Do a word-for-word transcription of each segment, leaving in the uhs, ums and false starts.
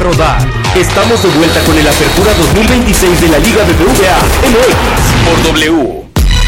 rodar. Estamos de vuelta con el Apertura dos mil veintiséis de la Liga B B V A M X por W.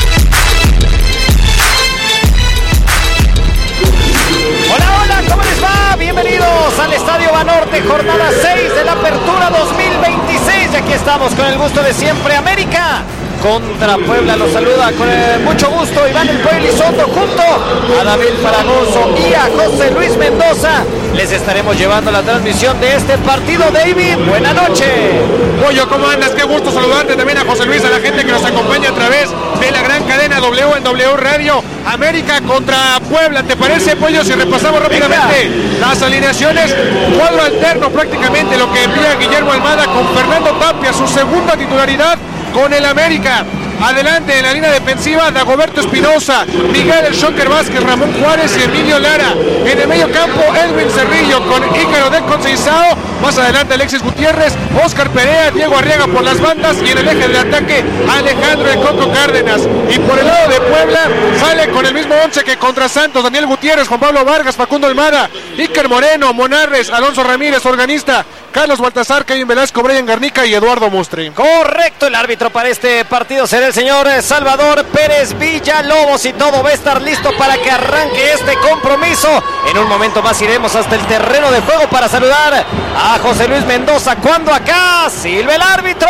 Hola, hola, ¿cómo les va? Bienvenidos al Estadio Banorte, jornada seis de la Apertura dos mil veintiséis. Y aquí estamos con el gusto de siempre. América contra Puebla, los saluda con eh, mucho gusto Iván El Pollo Elizondo junto a David Fragoso y a José Luis Mendoza. Les estaremos llevando la transmisión de este partido. David, buena noche. Pollo, ¿cómo andas? Qué gusto saludarte también a José Luis, a la gente que nos acompaña a través de la gran cadena W en W Radio. América contra Puebla, ¿te parece, Pollo? Si repasamos rápidamente las alineaciones, cuadro alterno prácticamente, lo que envía Guillermo Almada con Fernando Tapia, su segunda titularidad con el América. Adelante en la línea defensiva, Dagoberto Espinosa, Miguel El Shocker Vázquez, Ramón Juárez y Emilio Lara. En el medio campo, Edwin Cerrillo con Ícaro del Conceizao. Más adelante, Alexis Gutiérrez, Oscar Perea, Diego Arriaga por las bandas. Y en el eje de ataque, Alejandro El Coco Cárdenas. Y por el lado de Puebla, sale con el mismo once que contra Santos: Daniel Gutiérrez, Juan Pablo Vargas, Facundo Almada, Iker Moreno, Monarres, Alonso Ramírez, organista, Carlos Baltazar, Kevin Velasco, Brian Garnica y Eduardo Mustri. Correcto, el árbitro para este partido será el señor Salvador Pérez Villalobos, y todo va a estar listo para que arranque este compromiso. En un momento más iremos hasta el terreno de juego para saludar a José Luis Mendoza, cuando acá silba el árbitro.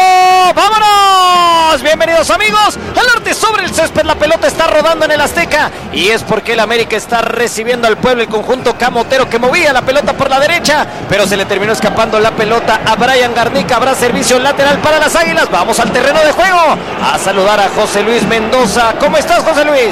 ¡Vámonos! Bienvenidos, amigos, al arte sobre el césped. La pelota está rodando en el Azteca y es porque el América está recibiendo al Puebla, el conjunto camotero que movía la pelota por la derecha, pero se le terminó escapando la pelota a Brian Garnica. Habrá servicio lateral para las Águilas. Vamos al terreno de juego a saludar a José Luis Mendoza. ¿Cómo estás, José Luis?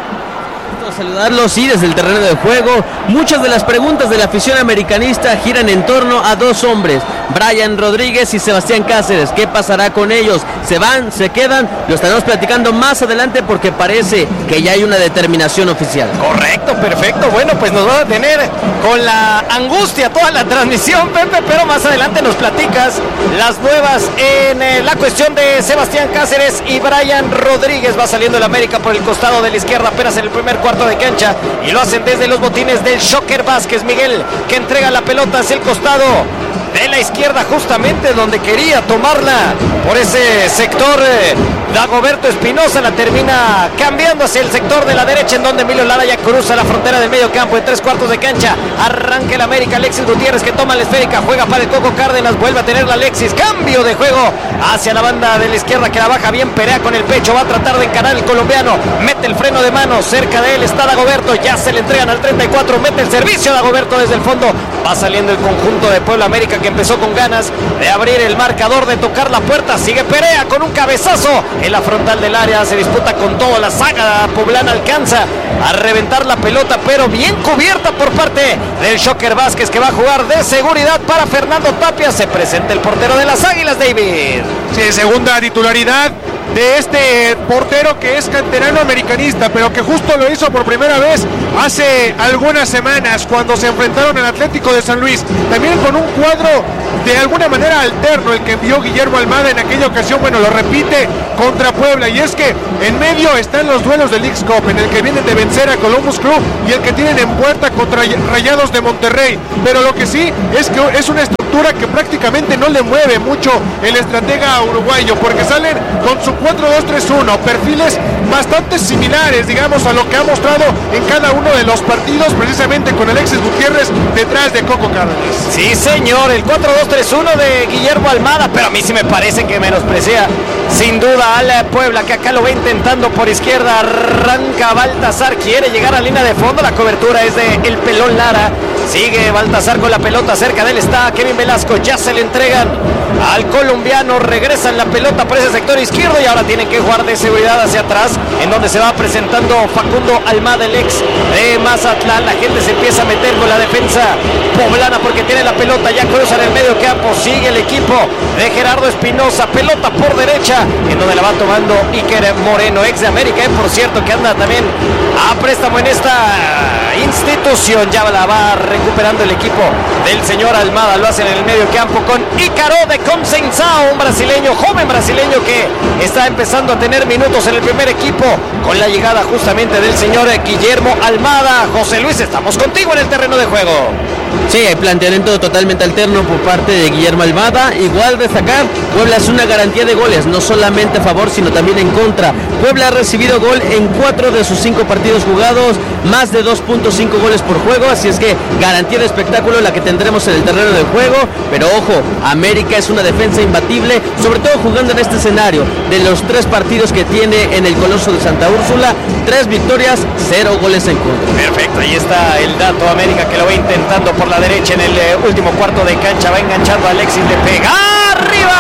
Saludarlos, sí, desde el terreno de juego. Muchas de las preguntas de la afición americanista giran en torno a dos hombres, Brian Rodríguez y Sebastián Cáceres. ¿Qué pasará con ellos? ¿Se van? ¿Se quedan? Lo estaremos platicando más adelante porque parece que ya hay una determinación oficial. Correcto, perfecto. Bueno, pues nos va a tener con la angustia toda la transmisión, Pepe, pero más adelante nos platicas las nuevas en eh, la cuestión de Sebastián Cáceres y Brian Rodríguez. Va saliendo el América por el costado de la izquierda apenas en el primer cuarto de cancha, y lo hacen desde los botines del Shocker Vázquez. Miguel, que entrega la pelota hacia el costado de la izquierda, justamente donde quería tomarla por ese sector. eh, Dagoberto Espinosa la termina cambiando hacia el sector de la derecha, en donde Emilio Lara ya cruza la frontera del medio campo en tres cuartos de cancha. Arranca el América, Alexis Gutiérrez, que toma la esférica, juega para el Coco Cárdenas, vuelve a tener la Alexis, cambio de juego hacia la banda de la izquierda, que la baja bien, Perea con el pecho, va a tratar de encarar el colombiano, mete el freno de mano, cerca de él está Dagoberto, ya se le entregan al treinta y cuatro, mete el servicio Dagoberto desde el fondo. Va saliendo el conjunto de Puebla. América, que empezó con ganas de abrir el marcador, de tocar la puerta, sigue Perea con un cabezazo en la frontal del área, se disputa con todo, la saga poblana alcanza a reventar la pelota, pero bien cubierta por parte del Shocker Vázquez, que va a jugar de seguridad para Fernando Tapia. Se presenta el portero de las Águilas, David. Sí, segunda titularidad de este portero que es canterano americanista, pero que justo lo hizo por primera vez hace algunas semanas cuando se enfrentaron al Atlético de San Luis, también con un cuadro de alguna manera alterno, el que envió Guillermo Almada en aquella ocasión. Bueno, lo repite contra Puebla, y es que en medio están los duelos del Leagues Cup, en el que vienen de vencer a Columbus Crew y el que tienen en puerta contra Rayados de Monterrey. Pero lo que sí es que es una estructura que prácticamente no le mueve mucho el estratega uruguayo, porque salen con su cuatro dos tres uno, perfiles bastante similares, digamos, a lo que ha mostrado en cada uno de los partidos, precisamente con Alexis Gutiérrez detrás de Coco Cárdenas. Sí, señor, el cuatro dos tres uno de Guillermo Almada, pero a mí sí me parece que menosprecia sin duda al Puebla, que acá lo va intentando por izquierda. Arranca Baltazar, quiere llegar a línea de fondo, la cobertura es de el Pelón Lara. Sigue Baltazar con la pelota, cerca de él está Kevin Velasco, ya se le entregan al colombiano, regresan la pelota por ese sector izquierdo y ahora tienen que jugar de seguridad hacia atrás, en donde se va presentando Facundo Almada, el ex de Mazatlán. La gente se empieza a meter con la defensa poblana porque tiene la pelota, ya cruzan el medio campo, sigue el equipo de Gerardo Espinosa, pelota por derecha, en donde la va tomando Iker Moreno, ex de América, eh, por cierto, que anda también a préstamo en esta institución. Ya la va recuperando el equipo del señor Almada, lo hace en el medio campo con Ícaro de Conceizao, un brasileño, joven brasileño que está empezando a tener minutos en el primer equipo con la llegada justamente del señor Guillermo Almada. José Luis, estamos contigo en el terreno de juego. Sí, hay planteamiento totalmente alterno por parte de Guillermo Almada. Igual destacar, Puebla es una garantía de goles, no solamente a favor, sino también en contra. Puebla ha recibido gol en cuatro de sus cinco partidos jugados, más de dos punto cinco goles por juego, así es que garantía de espectáculo la que tendremos en el terreno de juego. Pero ojo, América es una defensa imbatible, sobre todo jugando en este escenario. De los tres partidos que tiene en el Coloso de Santa Úrsula, tres victorias, cero goles en contra. Perfecto, ahí está el dato. América que lo va intentando por la derecha en el eh, último cuarto de cancha, va enganchando a Alexis, le pega arriba.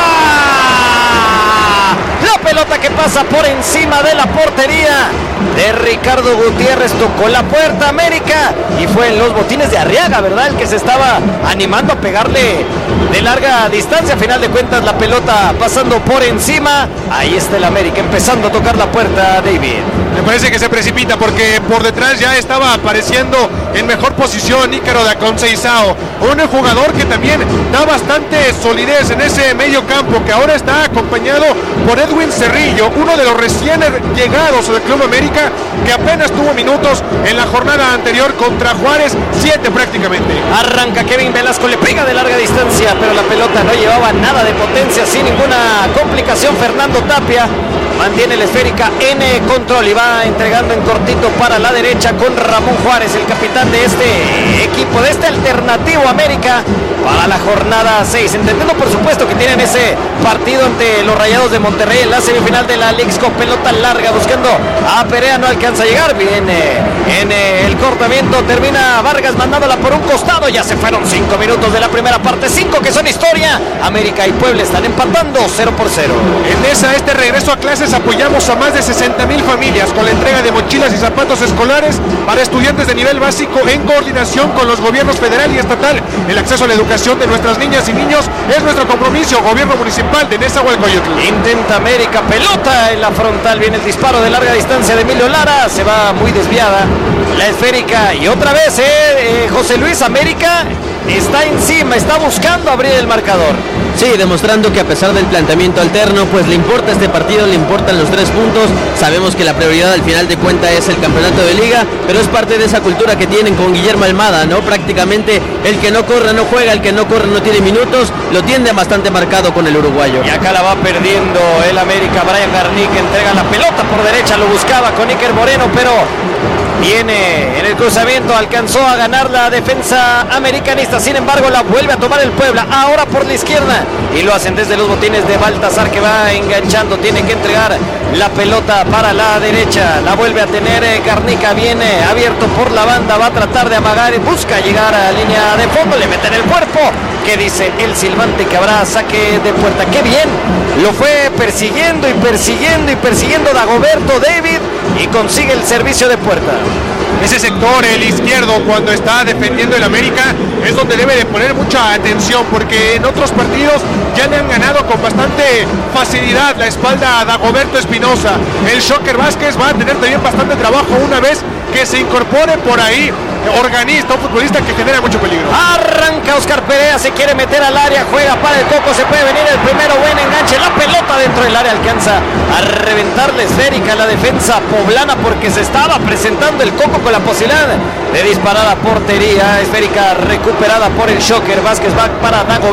La pelota que pasa por encima de la portería de Ricardo Gutiérrez, tocó la puerta América y fue en los botines de Arriaga, ¿verdad? El que se estaba animando a pegarle de larga distancia. A final de cuentas la pelota pasando por encima. Ahí está el América empezando a tocar la puerta, David. Me parece que se precipita porque por detrás ya estaba apareciendo en mejor posición Ícaro da Conceição, un jugador que también da bastante solidez en ese medio campo, que ahora está acompañado por Edwin Cerrillo, uno de los recién llegados del Club América, que apenas tuvo minutos en la jornada anterior contra Juárez, siete prácticamente. Arranca Kevin Velasco, le pega de larga distancia, pero la pelota no llevaba nada de potencia, sin ninguna complicación. Fernando Tapia mantiene la esférica en control y va entregando en cortito para la derecha con Ramón Juárez, el capitán de este equipo, de este alternativo América para la jornada seis, entendiendo por supuesto que tienen ese partido ante los Rayados de Monterrey en la semifinal de la Leagues con pelota larga, buscando a Perea, no alcanza a llegar, viene en el cortamiento, termina Vargas mandándola por un costado. Ya se fueron cinco minutos de la primera parte, cinco que son historia. América y Puebla están empatando cero por cero. En esa, este regreso a clases apoyamos a más de sesenta mil familias con la entrega de mochilas y zapatos escolares para estudiantes de nivel básico en coordinación con los gobiernos federal y estatal. El acceso a la educación de nuestras niñas y niños es nuestro compromiso. Gobierno municipal de Nezahualcóyotl. Intenta América, pelota en la frontal, viene el disparo de larga distancia de Emilio Lara, se va muy desviada la esférica y otra vez eh, eh, José Luis, América está encima, está buscando abrir el marcador. Sí, demostrando que a pesar del planteamiento alterno, pues le importa este partido, le importan los tres puntos. Sabemos que la prioridad al final de cuentas es el campeonato de liga, pero es parte de esa cultura que tienen con Guillermo Almada, ¿no? Prácticamente el que no corre no juega, el que no corre no tiene minutos, lo tiene bastante marcado con el uruguayo. Y acá la va perdiendo el América. Brian Garnick entrega la pelota por derecha, lo buscaba con Iker Moreno, pero viene en el cruzamiento, alcanzó a ganar la defensa americanista, sin embargo la vuelve a tomar el Puebla, ahora por la izquierda, y lo hacen desde los botines de Baltasar, que va enganchando, tiene que entregar la pelota para la derecha, la vuelve a tener Garnica, viene abierto por la banda, va a tratar de amagar y busca llegar a la línea de fondo, le meten el cuerpo. ¿Qué dice el silbante? Que habrá saque de puerta. ¡Qué bien! Lo fue persiguiendo y persiguiendo y persiguiendo Dagoberto David y consigue el servicio de puerta. Ese sector, el izquierdo, cuando está defendiendo el América, es donde debe de poner mucha atención, porque en otros partidos ya le han ganado con bastante facilidad la espalda a Dagoberto Espinosa. El Shocker Vázquez va a tener también bastante trabajo una vez que se incorpore por ahí. Organista, un futbolista que genera mucho peligro. Arranca Oscar Perea, se quiere meter al área, juega para el Coco, se puede venir el primero, buen enganche, la pelota dentro del área, alcanza a reventar la esférica la defensa poblana, porque se estaba presentando el Coco con la posibilidad de disparar a portería. Esférica recuperada por el Shocker Vázquez, va para Dago